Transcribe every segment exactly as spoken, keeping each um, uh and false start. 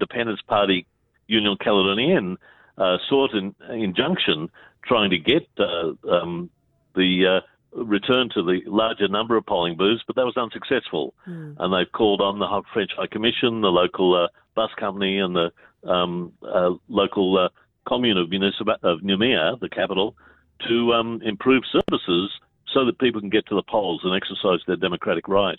Independence Party Union Caledonienne uh, sought an injunction trying to get uh, um, the uh, return to the larger number of polling booths, but that was unsuccessful. Mm. And they've called on the French High Commission, the local uh, bus company, and the um, uh, local uh, commune of, Municip- of Noumea, the capital, to um, improve services so that people can get to the polls and exercise their democratic right.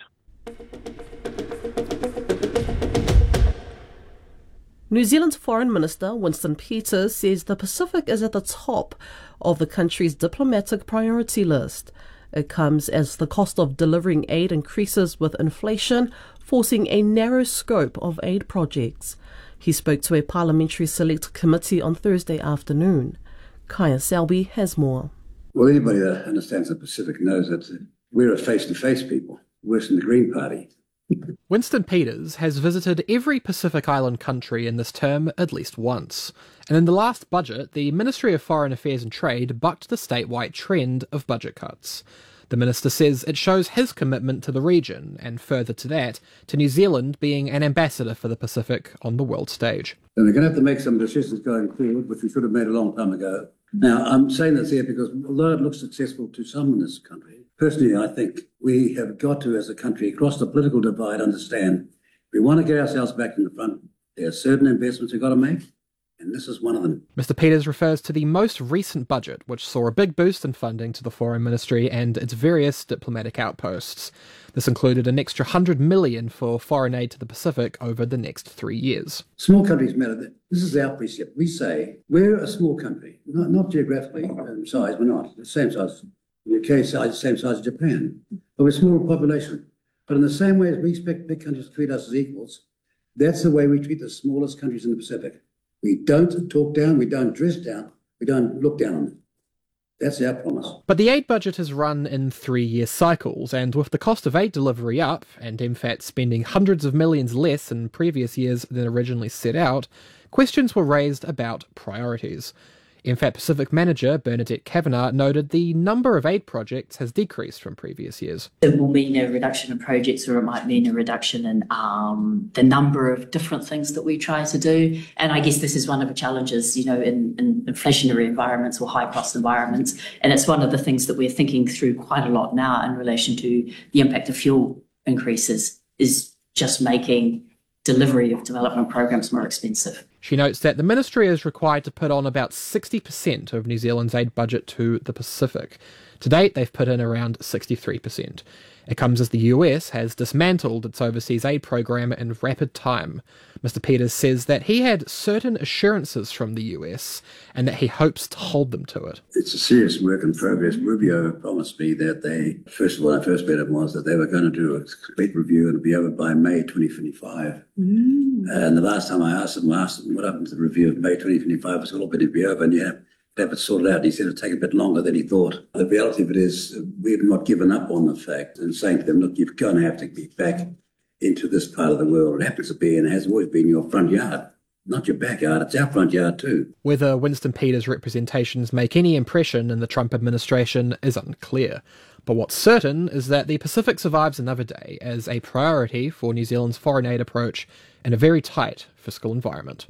New Zealand's Foreign Minister Winston Peters says the Pacific is at the top of the country's diplomatic priority list. It comes as the cost of delivering aid increases with inflation, forcing a narrow scope of aid projects. He spoke to a parliamentary select committee on Thursday afternoon. Kaya Selby has more. Well, anybody that understands the Pacific knows that we're a face-to-face people, worse than the Green Party. Winston Peters has visited every Pacific Island country in this term at least once. And in the last budget, the Ministry of Foreign Affairs and Trade bucked the statewide trend of budget cuts. The minister says it shows his commitment to the region, and further to that, to New Zealand being an ambassador for the Pacific on the world stage. And we're going to have to make some decisions going forward, which we should have made a long time ago. Now, I'm saying this here because although it looks successful to some in this country, personally, I think we have got to, as a country, across the political divide, understand we want to get ourselves back in the front. There are certain investments we've got to make, and this is one of them. Mister Peters refers to the most recent budget, which saw a big boost in funding to the Foreign Ministry and its various diplomatic outposts. This included an extra one hundred million dollars for foreign aid to the Pacific over the next three years. Small countries matter. This is our precept. We say we're a small country, not, not geographically um, size, we're not. The same size. The U K size, the same size as Japan. But we're a smaller population. But in the same way as we expect big countries to treat us as equals, that's the way we treat the smallest countries in the Pacific. We don't talk down, we don't dress down, we don't look down on them. That's our promise. But the aid budget is run in three-year cycles, and with the cost of aid delivery up, and M FAT spending hundreds of millions less in previous years than originally set out, questions were raised about priorities. M FAT Pacific Manager Bernadette Kavanagh noted the number of aid projects has decreased from previous years. It will mean a reduction in projects, or it might mean a reduction in um, the number of different things that we try to do. And I guess this is one of the challenges, you know, in, in inflationary environments or high-cost environments. And it's one of the things that we're thinking through quite a lot now in relation to the impact of fuel increases, is just making delivery of development programs more expensive. She notes that the ministry is required to put on about sixty percent of New Zealand's aid budget to the Pacific. To date, they've put in around sixty-three percent. It comes as the U S has dismantled its overseas aid program in rapid time. Mister Peters says that he had certain assurances from the U S and that he hopes to hold them to it. It's a serious work in progress. Rubio promised me that they, first of all, I first met him was that they were going to do a complete review and it'll be over by May twenty twenty-five. Mm. And the last time I asked him, I asked him what happened to the review of May twenty twenty-five, was all going to be over, and yeah, have it sorted out. He said it'd take a bit longer than he thought. The reality of it is we've not given up on the fact and saying to them, look, you're going to have to be back into this part of the world. It happens to be and has always been your front yard, not your backyard. It's our front yard too. Whether Winston Peters' representations make any impression in the Trump administration is unclear. But what's certain is that the Pacific survives another day as a priority for New Zealand's foreign aid approach in a very tight fiscal environment.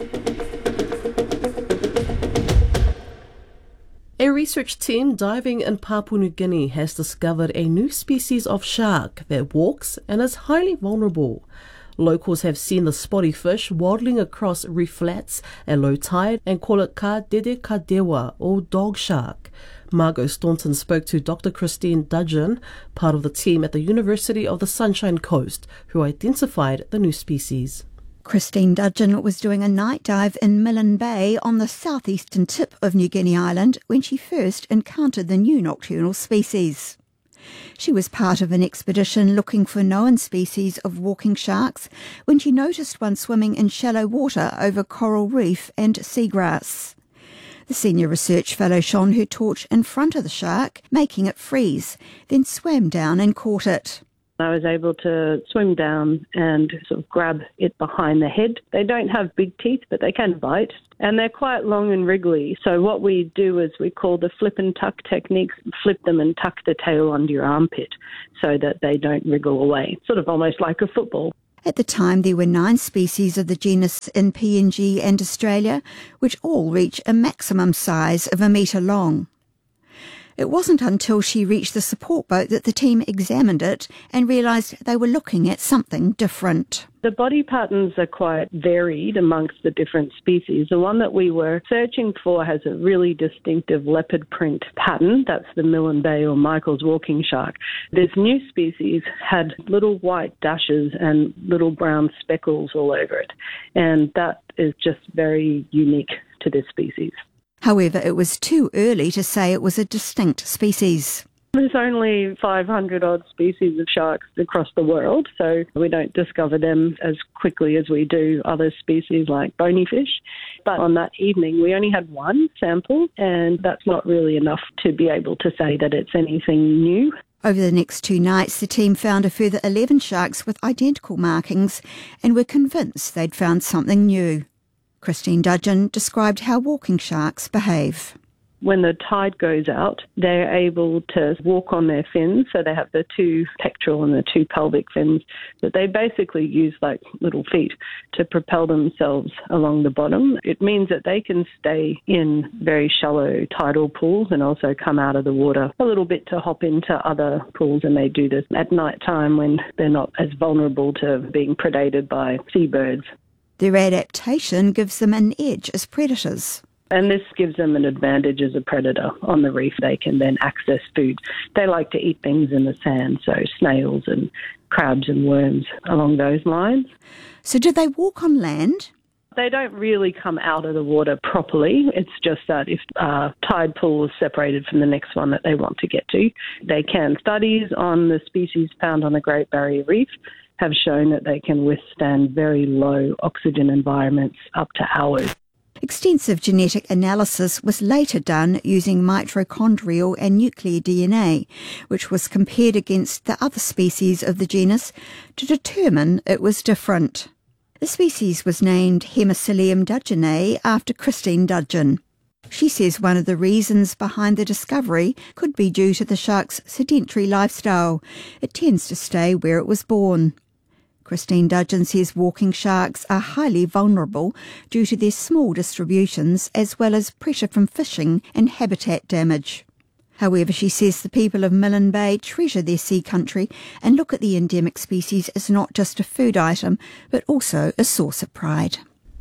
A research team diving in Papua New Guinea has discovered a new species of shark that walks and is highly vulnerable. Locals have seen the spotty fish waddling across reef flats at low tide and call it ka dede ka dewa, or dog shark. Margot Staunton spoke to Doctor Christine Dudgeon, part of the team at the University of the Sunshine Coast, who identified the new species. Christine Dudgeon was doing a night dive in Milne Bay on the southeastern tip of New Guinea Island when she first encountered the new nocturnal species. She was part of an expedition looking for known species of walking sharks when she noticed one swimming in shallow water over coral reef and seagrass. The senior research fellow shone her torch in front of the shark, making it freeze, then swam down and caught it. I was able to swim down and sort of grab it behind the head. They don't have big teeth, but they can bite, and they're quite long and wriggly. So what we do is we call the flip and tuck technique, flip them and tuck the tail under your armpit so that they don't wriggle away, sort of almost like a football. At the time, there were nine species of the genus in P N G and Australia, which all reach a maximum size of a metre long. It wasn't until she reached the support boat that the team examined it and realised they were looking at something different. The body patterns are quite varied amongst the different species. The one that we were searching for has a really distinctive leopard print pattern. That's the Millen Bay or Michael's walking shark. This new species had little white dashes and little brown speckles all over it. And that is just very unique to this species. However, it was too early to say it was a distinct species. There's only five hundred odd species of sharks across the world, so we don't discover them as quickly as we do other species like bony fish. But on that evening, we only had one sample, and that's not really enough to be able to say that it's anything new. Over the next two nights, the team found a further eleven sharks with identical markings and were convinced they'd found something new. Christine Dudgeon described how walking sharks behave. When the tide goes out, they're able to walk on their fins, so they have the two pectoral and the two pelvic fins that they basically use like little feet to propel themselves along the bottom. It means that they can stay in very shallow tidal pools and also come out of the water a little bit to hop into other pools, and they do this at night time when they're not as vulnerable to being predated by seabirds. Their adaptation gives them an edge as predators. And this gives them an advantage as a predator on the reef. They can then access food. They like to eat things in the sand, so snails and crabs and worms along those lines. So did they walk on land? They don't really come out of the water properly. It's just that if a tide pool is separated from the next one that they want to get to, they can. Studies on the species found on the Great Barrier Reef have shown that they can withstand very low oxygen environments up to hours. Extensive genetic analysis was later done using mitochondrial and nuclear D N A, which was compared against the other species of the genus to determine it was different. The species was named Hemicillium dudgeonae after Christine Dudgeon. She says one of the reasons behind the discovery could be due to the shark's sedentary lifestyle. It tends to stay where it was born. Christine Dudgeon says walking sharks are highly vulnerable due to their small distributions as well as pressure from fishing and habitat damage. However, she says the people of Millen Bay treasure their sea country and look at the endemic species as not just a food item, but also a source of pride.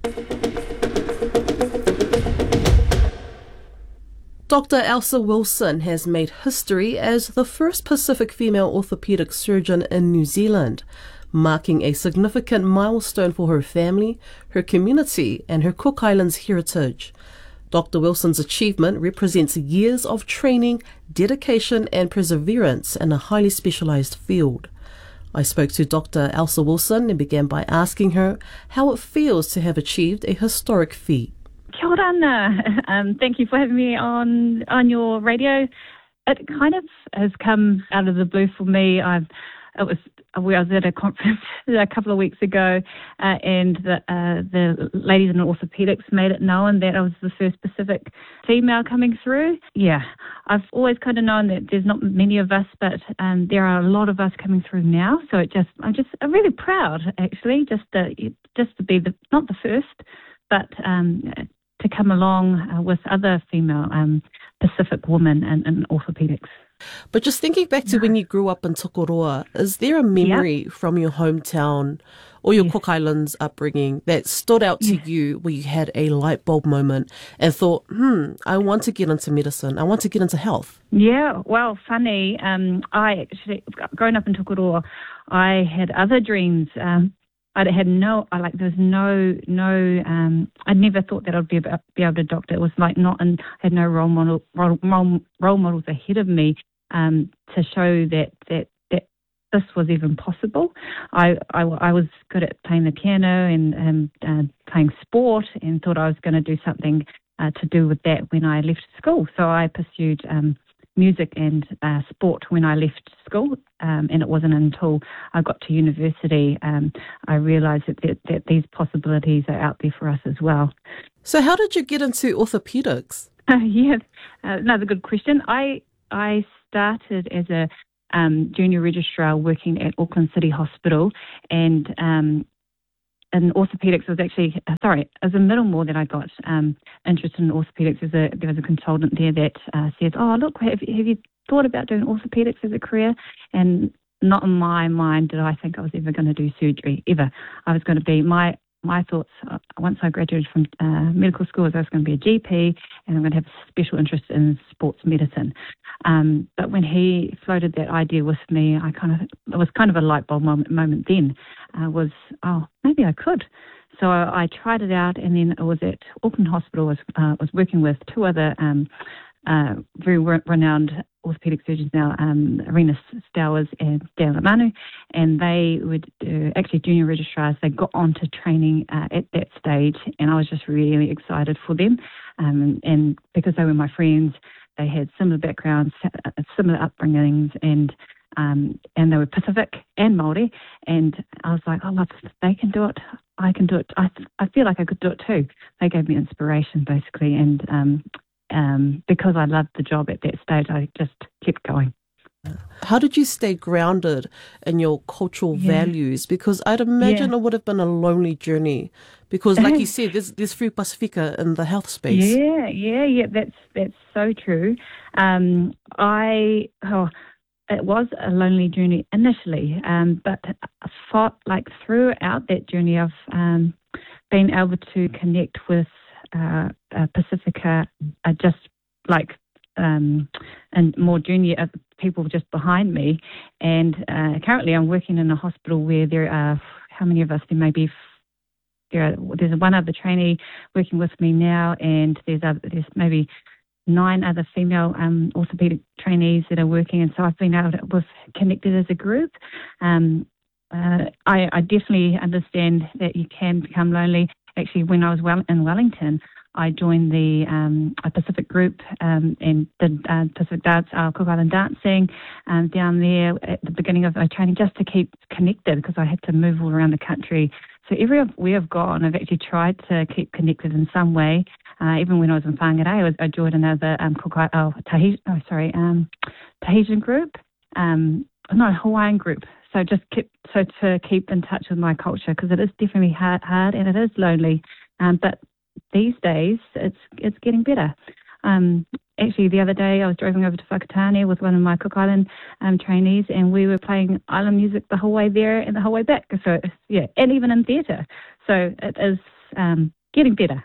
Doctor Elsa Wilson has made history as the first Pacific female orthopaedic surgeon in New Zealand, marking a significant milestone for her family, her community, and her Cook Islands heritage. Doctor Wilson's achievement represents years of training, dedication, and perseverance in a highly specialised field. I spoke to Doctor Elsa Wilson and began by asking her how it feels to have achieved a historic feat. Kia ora ana. Um, thank you for having me on on your radio. It kind of has come out of the blue for me. I've it was I was at a conference a couple of weeks ago, uh, and the, uh, the ladies in orthopedics made it known that I was the first Pacific female coming through. Yeah, I've always kind of known that there's not many of us, but um, there are a lot of us coming through now. So it just, I'm just, I'm really proud actually, just to, just to be the not the first, but um, to come along uh, with other female um, Pacific women in, in orthopedics. But just thinking back to when you grew up in Tokoroa, is there a memory yep. from your hometown or your yes. Cook Islands upbringing that stood out to yes. you where you had a light bulb moment and thought, hmm, I want to get into medicine, I want to get into health? Yeah, well, funny. Um, I actually, growing up in Tokoroa, I had other dreams. Um, I had no, I like, there was no, no, um, I never thought that I'd be able, be able to doctor. It was like not, and I had no role model, role, role models ahead of me. Um, to show that, that that this was even possible. I, I, I was good at playing the piano and, and uh, playing sport and thought I was going to do something uh, to do with that when I left school. So I pursued um, music and uh, sport when I left school, um, and it wasn't until I got to university um, I realised that, that, that these possibilities are out there for us as well. So how did you get into orthopedics? Uh, yeah, uh, another good question. I I started as a um, junior registrar working at Auckland City Hospital, and um, in orthopaedics was actually, uh, sorry, as a Middlemore that I got um, interested in orthopaedics. There's a, there was a consultant there that uh, says, oh, look, have, have you thought about doing orthopaedics as a career? And not in my mind did I think I was ever going to do surgery, ever. I was going to be, my my thoughts, uh, once I graduated from uh, medical school, was I was going to be a G P and I'm going to have a special interest in sports medicine. Um, but when he floated that idea with me, I kind of, it was kind of a light bulb moment, moment then, uh, was, oh, maybe I could. So I, I tried it out, and then it was at Auckland Hospital. I was, uh, was working with two other um, uh, very re- renowned orthopaedic surgeons now, um, Arena Stowers and Dan Lamanu, and they would uh, actually junior registrars. They got onto training uh, at that stage, and I was just really excited for them. Um, and because they were my friends, they had similar backgrounds, similar upbringings, and um, and they were Pacific and Māori. And I was like, oh, look, if they can do it, I can do it. I I feel like I could do it too. They gave me inspiration, basically, and um, um, because I loved the job at that stage, I just kept going. How did you stay grounded in your cultural yeah. values? Because I'd imagine yeah. it would have been a lonely journey. Because, like you said, there's there's free Pacifica in the health space. Yeah, yeah, yeah. That's that's so true. Um, I oh, it was a lonely journey initially, um, but I fought, like throughout that journey, I've um, been able to connect with uh, uh, Pacifica, uh, just like um, and more junior uh, people just behind me. And uh, currently, I'm working in a hospital where there are how many of us? There may be. There are, there's one other trainee working with me now, and there's other, there's maybe nine other female um, orthopaedic trainees that are working, and so I've been able to, we've connected as a group. Um, uh, I, I definitely understand that you can become lonely. Actually, when I was well, in Wellington, I joined the um, a Pacific group um, and did uh, Pacific Dance, uh, Cook Island dancing um, down there at the beginning of my training, just to keep connected, because I had to move all around the country. So everywhere I've gone, I've actually tried to keep connected in some way. Uh, even when I was in Whangarei, I, was, I joined another um, Cook, oh, Tahitian, oh, sorry, um, Tahitian group, um, no, Hawaiian group. So just keep, so to keep in touch with my culture, because it is definitely hard, hard and it is lonely. Um, but these days, it's it's getting better. Um, actually, the other day, I was driving over to Whakatane with one of my Cook Island um, trainees, and we were playing island music the whole way there and the whole way back. So, yeah, and even in theatre. So it is um, getting better.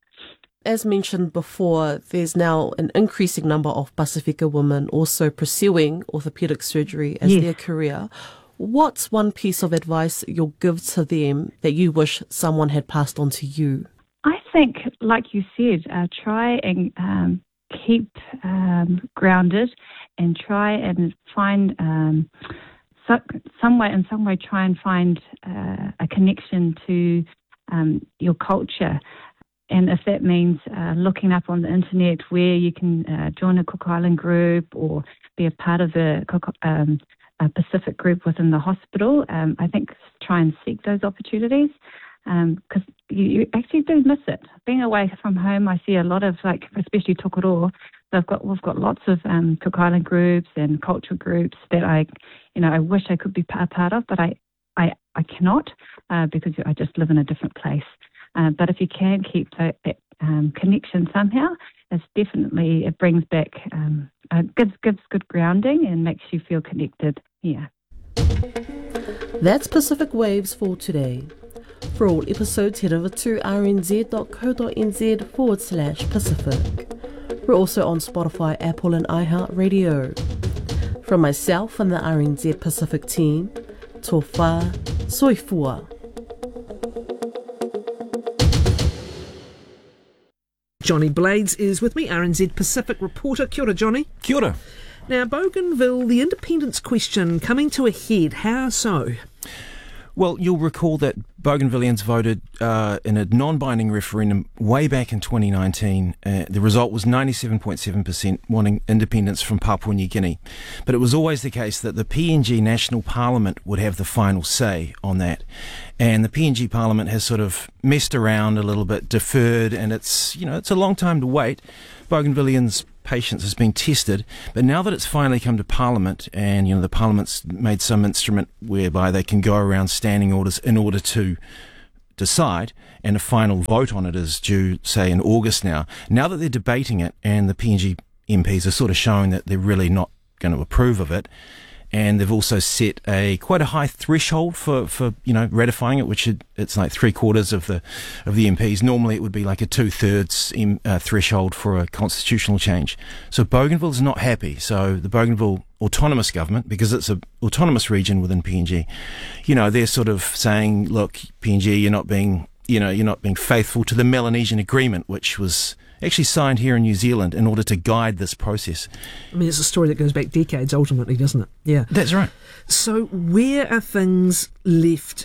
As mentioned before, there's now an increasing number of Pacifica women also pursuing orthopaedic surgery as yes. their career. What's one piece of advice you'll give to them that you wish someone had passed on to you? I think, like you said, uh, try and um, keep um, grounded, and try and find um, so, some way, in some way, try and find uh, a connection to um, your culture. And if that means uh, looking up on the internet where you can uh, join a Cook Island group or be a part of a, um, a Pacific group within the hospital, um, I think try and seek those opportunities. Because um, you, you actually do miss it. Being away from home, I see a lot of, like, especially Tokoroa, they've got, we've got lots of um, Cook Island groups and cultural groups that I, you know, I wish I could be a part of, but I, I, I cannot uh, because I just live in a different place. Uh, but if you can keep that, that um, connection somehow, it's definitely, it brings back, um, uh, gives, gives good grounding and makes you feel connected. Yeah. That's Pacific Waves for today. For all episodes, head over to rnz.co.nz forward slash Pacific. We're also on Spotify, Apple and iHeartRadio. From myself and the R N Z Pacific team, tō whā, soifua. Johnny Blades is with me, R N Z Pacific reporter. Kia ora, Johnny. Kia ora. Now, Bougainville, the independence question coming to a head. How so? Well, you'll recall that Bougainvilleans voted uh, in a non-binding referendum way back in twenty nineteen. Uh, the result was ninety-seven point seven percent wanting independence from Papua New Guinea. But it was always the case that the P N G National Parliament would have the final say on that. And the P N G Parliament has sort of messed around a little bit, deferred, and it's, you know, it's a long time to wait. Bougainvilleans patience has been tested, but now that it's finally come to Parliament, and you know the Parliament's made some instrument whereby they can go around standing orders in order to decide, and a final vote on it is due, say, in August now. Now that they're debating it, and the P N G M Ps are sort of showing that they're really not going to approve of it, and they've also set a quite a high threshold for, for you know ratifying it, which it, it's like three quarters of the of the M Ps. Normally, it would be like a two thirds uh, threshold for a constitutional change. So Bougainville is not happy. So the Bougainville Autonomous Government, because it's an autonomous region within P N G, you know they're sort of saying, look, P N G, you're not being you know you're not being faithful to the Melanesian Agreement, which was actually signed here in New Zealand in order to guide this process. I mean, it's a story that goes back decades, ultimately, doesn't it? Yeah. That's right. So where are things left?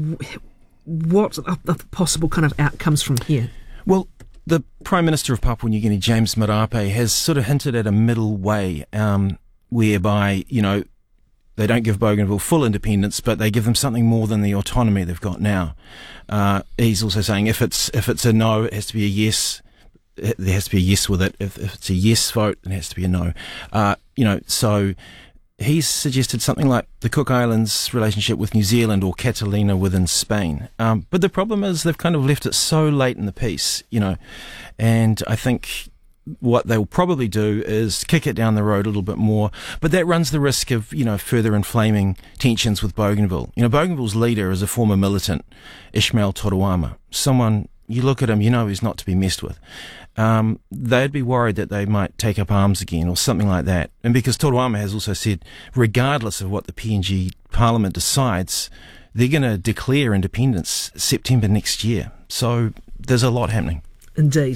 What are the possible kind of outcomes from here? Well, the Prime Minister of Papua New Guinea, James Marape, has sort of hinted at a middle way, um, whereby, you know, they don't give Bougainville full independence, but they give them something more than the autonomy they've got now. Uh, he's also saying if it's if it's a no, it has to be a yes. There has to be a yes with it. If, if it's a yes vote, it has to be a no. Uh, you know, so he's suggested something like the Cook Islands' relationship with New Zealand or Catalina within Spain. Um, but the problem is they've kind of left it so late in the piece, you know, and I think what they'll probably do is kick it down the road a little bit more, but that runs the risk of, you know, further inflaming tensions with Bougainville. You know, Bougainville's leader is a former militant, Ismail Toruama, someone, you look at him, you know he's not to be messed with. Um, they'd be worried that they might take up arms again or something like that. And because Toruama has also said, regardless of what the P N G Parliament decides, they're going to declare independence September next year. So there's a lot happening. Indeed.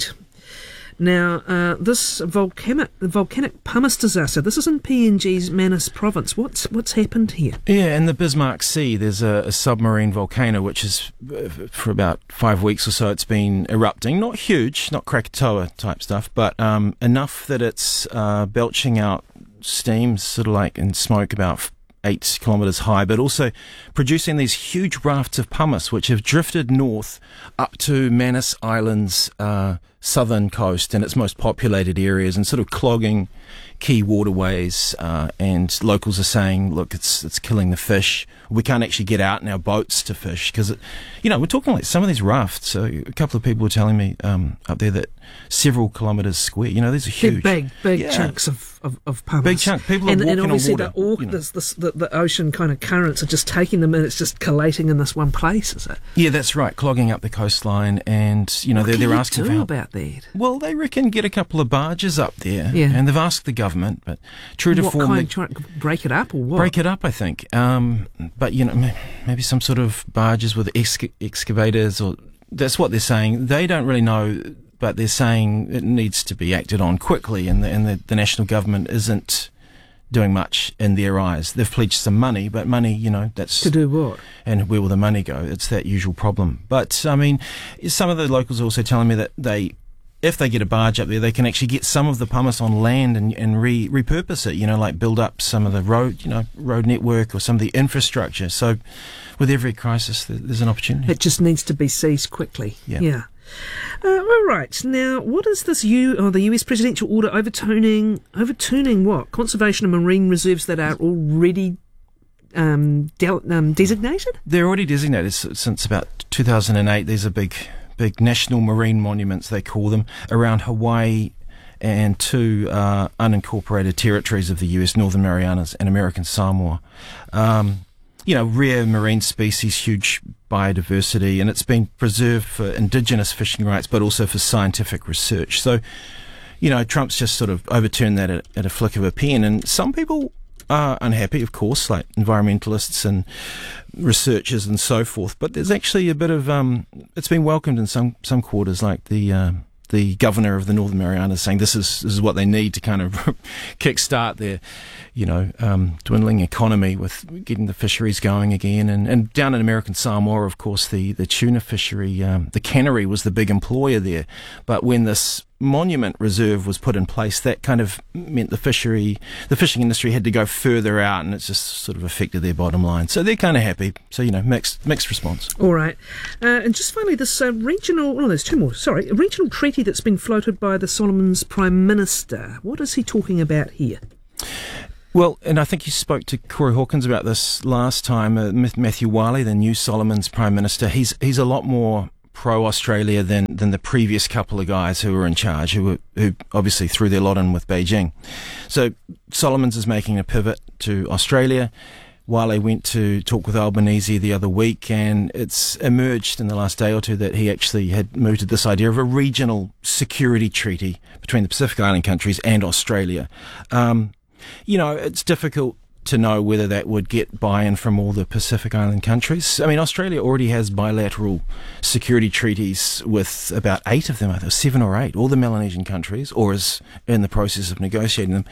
Now, uh, this volcanic, volcanic pumice disaster, this is in P N G's Manus province. What's what's happened here? Yeah, in the Bismarck Sea, there's a, a submarine volcano which is, uh, for about five weeks or so, it's been erupting. Not huge, not Krakatoa type stuff, but um, enough that it's uh, belching out steam, sort of like, and smoke about eight kilometres high, but also producing these huge rafts of pumice which have drifted north up to Manus Island's uh, southern coast and its most populated areas, and sort of clogging key waterways, uh, and locals are saying, look, it's it's killing the fish. We can't actually get out in our boats to fish because, you know, we're talking like some of these rafts. So a couple of people were telling me um, up there that several kilometres square, you know, these are huge. They're big, big yeah. chunks of, of, of pumice. Big chunk. People are and, walking and obviously on water. The, or, you know. this, this, the, the ocean kind of currents are just taking them and it's just collating in this one place, is it? Yeah, that's right, clogging up the coastline, and, you know, what they're, can they're you asking do for help. about that? Well, they reckon get a couple of barges up there, yeah. and they've asked the government, but true to what form, kind, they try to break it up or what? break it up, I think. Um, but you know, maybe some sort of barges with exca- excavators, or that's what they're saying. They don't really know, but they're saying it needs to be acted on quickly, and the, and the, the national government isn't doing much in their eyes. They've pledged some money, but money, you know, that's... To do what? And where will the money go? It's that usual problem. But, I mean, some of the locals are also telling me that they, if they get a barge up there, they can actually get some of the pumice on land and, and re, repurpose it, you know, like build up some of the road, you know, road network or some of the infrastructure. So with every crisis, there's an opportunity. It just needs to be seized quickly. Yeah. Yeah. Uh, all right. Now, what is this U or the U S presidential order overturning? Overturning what? Conservation of marine reserves that are already um, de- um, designated? They're already designated since about two thousand eight. These are big, big national marine monuments, they call them, around Hawaii and two uh, unincorporated territories of the U S, Northern Marianas and American Samoa. Um, you know, rare marine species, huge biodiversity, and it's been preserved for indigenous fishing rights, but also for scientific research. So, you know, Trump's just sort of overturned that at, at a flick of a pen, and some people are unhappy, of course, like environmentalists and researchers and so forth, but there's actually a bit of, um, it's been welcomed in some, some quarters, like the, uh, the governor of the Northern Marianas saying this is this is what they need to kind of kick-start their, you know, um, dwindling economy with getting the fisheries going again. And, and down in American Samoa, of course, the, the tuna fishery, um, the cannery was the big employer there. But when this monument reserve was put in place, that kind of meant the fishery, the fishing industry had to go further out, and it's just sort of affected their bottom line. So they're kind of happy. So, you know, mixed mixed response. All right. Uh, and just finally, this uh, regional, oh, there's two more, sorry, a regional treaty that's been floated by the Solomons Prime Minister. What is he talking about here? Well, and I think you spoke to Corey Hawkins about this last time. Uh, Matthew Wiley, the new Solomons Prime Minister, he's he's a lot more pro-Australia than, than the previous couple of guys who were in charge, who were, who obviously threw their lot in with Beijing. So Solomons is making a pivot to Australia. Wiley went to talk with Albanese the other week, and it's emerged in the last day or two that he actually had mooted this idea of a regional security treaty between the Pacific Island countries and Australia. Um, you know, it's difficult to know whether that would get buy-in from all the Pacific Island countries. I mean, Australia already has bilateral security treaties with about eight of them, I think, seven or eight, all the Melanesian countries, or is in the process of negotiating them.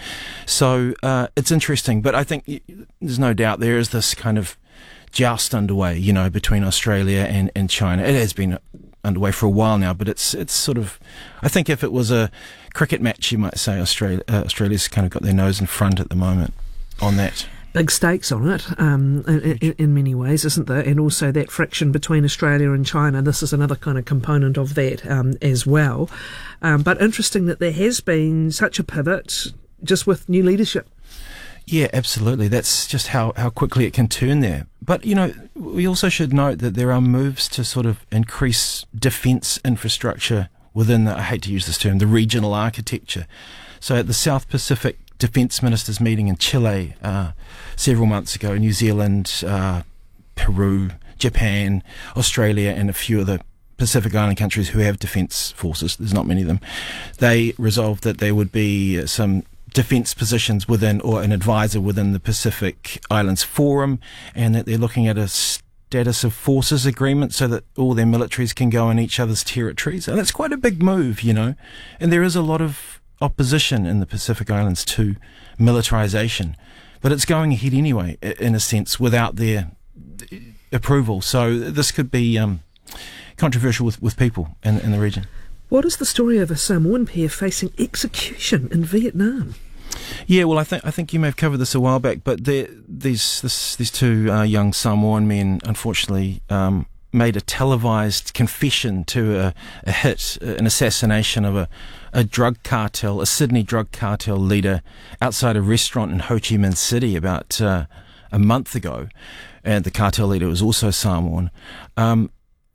So uh, it's interesting, but I think there's no doubt there is this kind of joust underway, you know, between Australia and, and China. It has been underway for a while now, but it's it's sort of, I think if it was a cricket match, you might say Australia uh, Australia's kind of got their nose in front at the moment on that. Big stakes on it, um, in, in, in many ways, isn't there? And also that friction between Australia and China, this is another kind of component of that um, as well. Um, but interesting that there has been such a pivot just with new leadership. Yeah, absolutely. That's just how, how quickly it can turn there. But, you know, we also should note that there are moves to sort of increase defence infrastructure within, the, I hate to use this term, the regional architecture. So at the South Pacific Defence Ministers meeting in Chile uh, several months ago, New Zealand, uh, Peru, Japan, Australia, and a few of the Pacific Island countries who have defence forces, there's not many of them, they resolved that there would be some defence positions within, or an advisor within the Pacific Islands Forum, and that they're looking at a status of forces agreement so that all their militaries can go in each other's territories. And that's quite a big move, you know, and there is a lot of opposition in the Pacific Islands to militarisation, but it's going ahead anyway, in a sense, without their approval. So this could be um, controversial with, with people in, in the region. What is the story of a Samoan pair facing execution in Vietnam? Yeah, well, I think I think you may have covered this a while back, but these this, these two uh, young Samoan men, unfortunately, um, made a televised confession to a, a hit, an assassination of a, a drug cartel, a Sydney drug cartel leader outside a restaurant in Ho Chi Minh City about uh, a month ago. And the cartel leader was also Samoan. Um,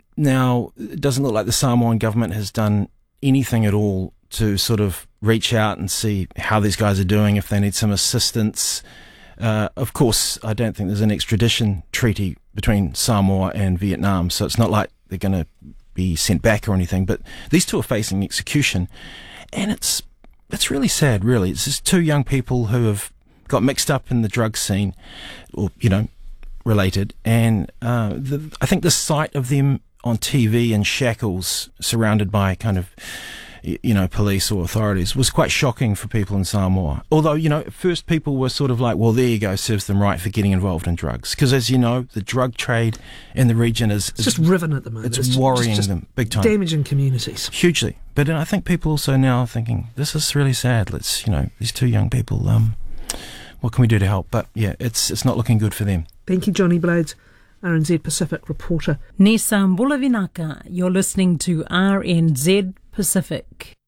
now, it doesn't look like the Samoan government has done anything at all to sort of reach out and see how these guys are doing, if they need some assistance. Uh, of course, I don't think there's an extradition treaty between Samoa and Vietnam, so it's not like they're going to be sent back or anything, but these two are facing execution, and it's it's really sad, really. It's just two young people who have got mixed up in the drug scene, or, you know, related, and uh, the, I think the sight of them on T V in shackles, surrounded by kind of, you know, police or authorities, was quite shocking for people in Samoa. Although, you know, at first people were sort of like, well, there you go, serves them right for getting involved in drugs. Because, as you know, the drug trade in the region is... It's is, just riven at the moment. It's, it's worrying just, just them big time. Damaging communities. Hugely. But I think people also now are thinking, this is really sad. Let's, you know, these two young people, um, what can we do to help? But, yeah, it's it's not looking good for them. Thank you, Johnny Blades, R N Z Pacific reporter. Nisa Mbulavinaka, you're listening to R N Z Pacific.